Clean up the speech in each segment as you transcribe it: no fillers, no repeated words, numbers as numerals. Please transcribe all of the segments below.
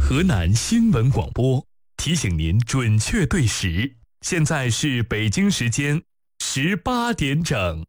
河南新闻广播提醒您准确对时，现在是北京时间18点整。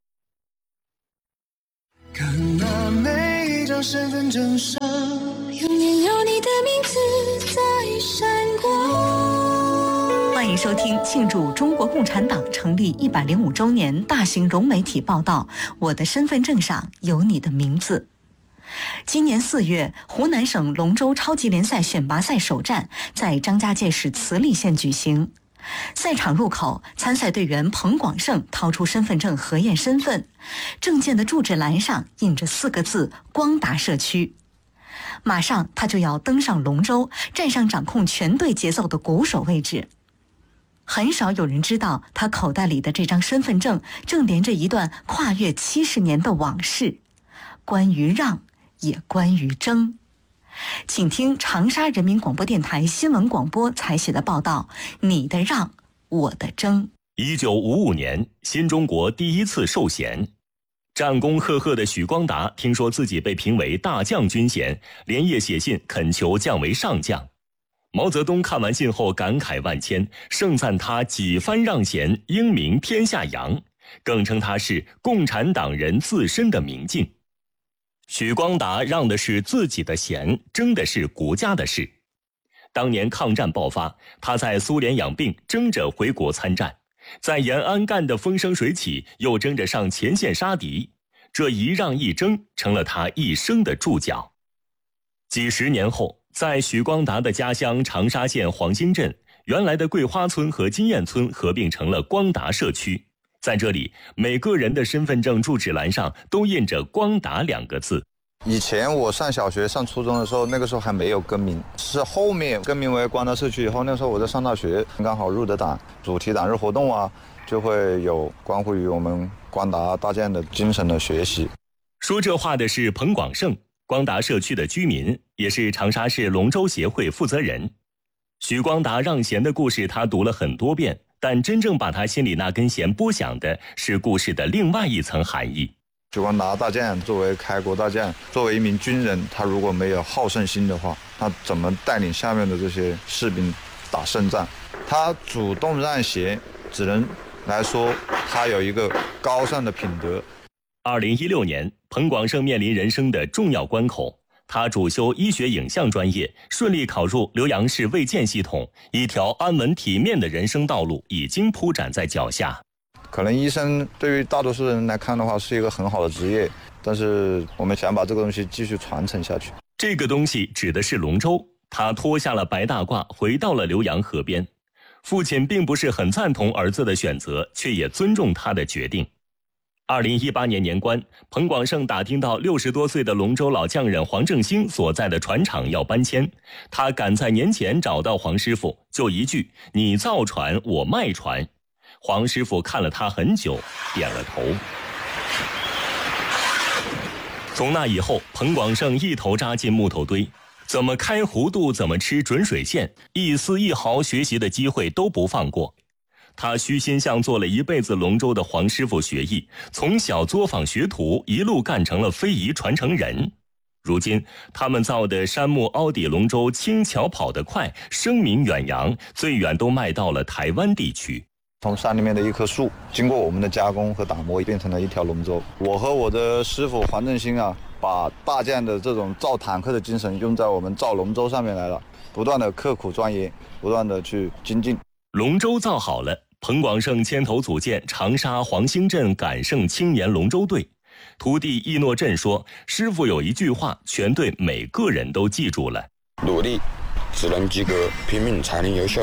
看那每一张身份证上，永远有你的名字在闪光。 欢迎收听庆祝中国共产党成立105周年大型融媒体报道《我的身份证上有你的名字》。今年4月，湖南省龙舟超级联赛选拔赛首战在张家界市慈利县举行。赛场入口，参赛队员彭广胜掏出身份证核验身份，证件的注释栏上印着4个字“光达社区”。马上他就要登上龙舟，站上掌控全队节奏的鼓手位置。很少有人知道，他口袋里的这张身份证正连着一段跨越70年的往事，关于让，也关于争。请听长沙人民广播电台新闻广播采写的报道：你的让，我的争。 1955年，新中国第一次授衔，战功赫赫的许光达听说自己被评为大将军衔，连夜写信恳求降为上将。毛泽东看完信后感慨万千，盛赞他几番让贤，英名天下扬，更称他是共产党人自身的明镜。许光达让的是自己的贤，争的是国家的事。当年抗战爆发，他在苏联养病，争着回国参战，在延安干得风生水起，又争着上前线杀敌。这一让一争，成了他一生的注脚。几十年后，在许光达的家乡长沙县黄兴镇，原来的桂花村和金燕村合并成了光达社区。在这里，每个人的身份证注释栏上都印着光达2个字。 以前我上小学上初中的时候，那个时候还没有更名，是后面更名为光达社区以后，那时候我在上大学，刚好入的党，主题党日活动啊，就会有关乎于我们光达大建的精神的学习。 说这话的是彭广胜，光达社区的居民，也是长沙市龙舟协会负责人。许光达让贤的故事他读了很多遍，但真正把他心里那根弦拨响的是故事的另外一层含义。 许光达大将作为开国大将，作为一名军人，他如果没有好胜心的话，他怎么带领下面的这些士兵打胜仗？他主动让贤，只能来说他有一个高尚的品德。 2016年，彭广胜面临人生的重要关口。他主修医学影像专业，顺利考入浏阳市卫健系统，一条安稳体面的人生道路已经铺展在脚下。 可能医生对于大多数人来看的话是一个很好的职业，但是我们想把这个东西继续传承下去。 这个东西指的是龙舟。他脱下了白大褂，回到了浏阳河边。父亲并不是很赞同儿子的选择，却也尊重他的决定。2018年年关，彭广胜打听到60多岁的龙舟老匠人黄正兴所在的船厂要搬迁，他赶在年前找到黄师傅，就一句：“你造船，我卖船。”黄师傅看了他很久，点了头。从那以后，彭广胜一头扎进木头堆，怎么开弧度，怎么吃准水线，一丝一毫学习的机会都不放过。他虚心向做了一辈子龙舟的黄师傅学艺，从小作坊学徒，一路干成了非遗传承人。如今，他们造的杉木凹底龙舟轻巧跑得快，声名远扬，最远都卖到了台湾地区。 从山里面的一棵树，经过我们的加工和打磨，变成了一条龙舟。我和我的师傅黄正兴啊，把大将的这种造坦克的精神用在我们造龙舟上面来了，不断的刻苦钻研，不断的去精进。 龙舟造好了，彭广胜牵头组建长沙黄兴镇感胜青年龙舟队。徒弟易诺振说，师傅有一句话，全队每个人都记住了： 努力只能及格，拼命才能优秀。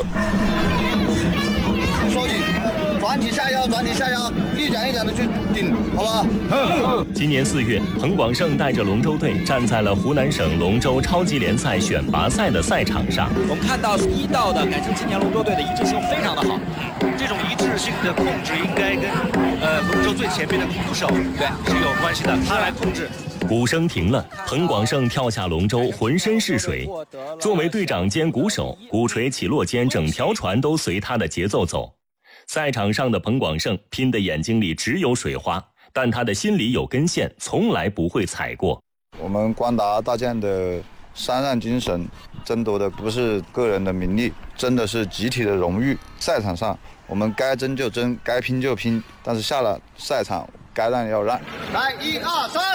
说句转体下腰，转体下腰，一点一点的去顶，好不好？ 今年4月，彭广胜带着龙舟队站在了湖南省龙舟超级联赛选拔赛的赛场上。 我们看到1道的感胜青年龙舟队的一致性非常的好，这种一致性的控制应该跟龙舟最前面的鼓手是有关系的，他来控制。 鼓声停了，彭广胜跳下龙舟，浑身是水。作为队长兼鼓手，鼓槌起落间，整条船都随他的节奏走。赛场上的彭广胜拼得眼睛里只有水花，但他的心里有根线，从来不会踩过。 我们光达大将的三让精神， 争夺的不是个人的名利，争的是集体的荣誉。赛场上我们该争就争，该拼就拼，但是下了赛场该让要让。 来，1、2、3。